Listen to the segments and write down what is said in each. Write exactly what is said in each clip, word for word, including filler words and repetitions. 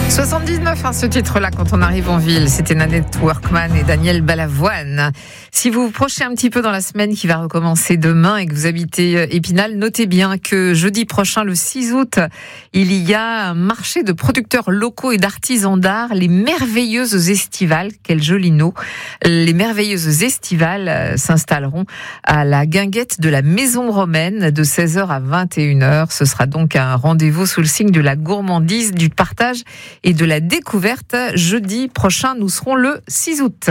soixante-dix-neuf, hein, ce titre-là, quand on arrive en ville. C'était Nanette Workman et Daniel Balavoine. Si vous vous projetez un petit peu dans la semaine qui va recommencer demain et que vous habitez Épinal, notez bien que jeudi prochain, le six août, il y a un marché de producteurs locaux et d'artisans d'art, les Merveilleuses Estivales. Quel joli nom. Les Merveilleuses Estivales s'installeront à la guinguette de la Maison Romaine de seize heures à vingt et une heures. Ce sera donc un rendez-vous sous le signe de la gourmandise, du partage et de la découverte. Jeudi prochain, nous serons le six août.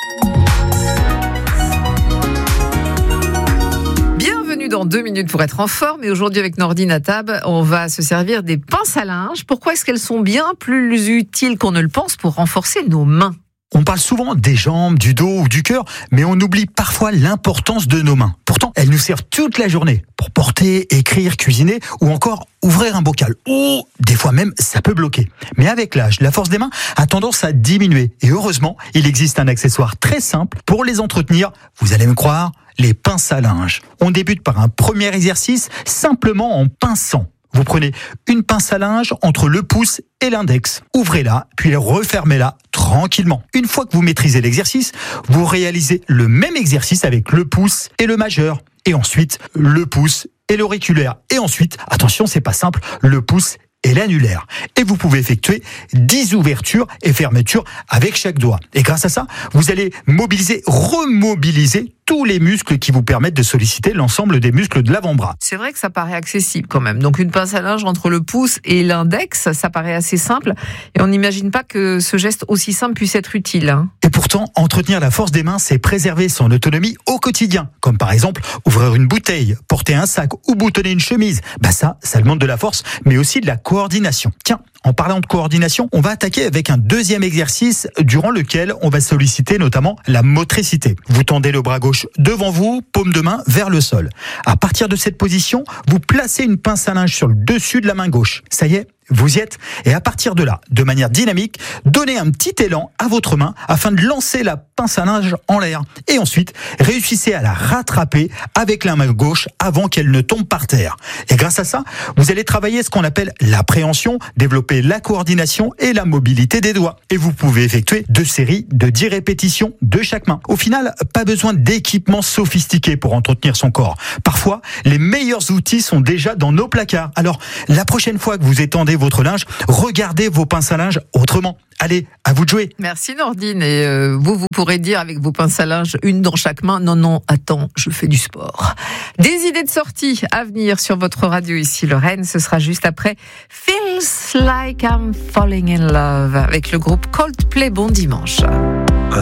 Bienvenue dans deux minutes pour être en forme. Et aujourd'hui, avec Nordine à table, on va se servir des pinces à linge. Pourquoi est-ce qu'elles sont bien plus utiles qu'on ne le pense pour renforcer nos mains ? On parle souvent des jambes, du dos ou du cœur, mais on oublie parfois l'importance de nos mains. Pourtant, elles nous servent toute la journée pour porter, écrire, cuisiner ou encore ouvrir un bocal. Ou des fois même, ça peut bloquer. Mais avec l'âge, la force des mains a tendance à diminuer. Et heureusement, il existe un accessoire très simple pour les entretenir. Vous allez me croire, les pinces à linge. On débute par un premier exercice simplement en pinçant. Vous prenez une pince à linge entre le pouce et l'index. Ouvrez-la, puis refermez-la tranquillement. Une fois que vous maîtrisez l'exercice, vous réalisez le même exercice avec le pouce et le majeur. Et ensuite, le pouce et l'auriculaire. Et ensuite, attention, c'est pas simple, le pouce et l'annulaire. Et vous pouvez effectuer dix ouvertures et fermetures avec chaque doigt. Et grâce à ça, vous allez mobiliser, remobiliser tous les muscles qui vous permettent de solliciter l'ensemble des muscles de l'avant-bras. C'est vrai que ça paraît accessible quand même. Donc une pince à linge entre le pouce et l'index, ça paraît assez simple. Et on n'imagine pas que ce geste aussi simple puisse être utile. Hein. Et pourtant, entretenir la force des mains, c'est préserver son autonomie au quotidien. Comme par exemple, ouvrir une bouteille, porter un sac ou boutonner une chemise. Bah ça, ça demande de la force, mais aussi de la coordination. Tiens, en parlant de coordination, on va attaquer avec un deuxième exercice durant lequel on va solliciter notamment la motricité. Vous tendez le bras gauche devant vous, paume de main vers le sol. À partir de cette position, vous placez une pince à linge sur le dessus de la main gauche. Ça y est, vous y êtes. Et à partir de là, de manière dynamique, donnez un petit élan à votre main afin de lancer la pince à linge en l'air. Et ensuite, réussissez à la rattraper avec la main gauche avant qu'elle ne tombe par terre. Et grâce à ça, vous allez travailler ce qu'on appelle l'appréhension, développer la coordination et la mobilité des doigts. Et vous pouvez effectuer deux séries de dix répétitions de chaque main. Au final, pas besoin d'équipement sophistiqué pour entretenir son corps. Parfois, les meilleurs outils sont déjà dans nos placards. Alors, la prochaine fois que vous étendez votre linge, regardez vos pinces à linge autrement. Allez, à vous de jouer. Merci Nordine. Et euh, vous, vous pourrez dire avec vos pinces à linge, une dans chaque main, non, non, attends, je fais du sport. Des idées de sortie à venir sur votre radio ici, Lorraine. Ce sera juste après Feels Like I'm Falling in Love avec le groupe Coldplay. Bon dimanche.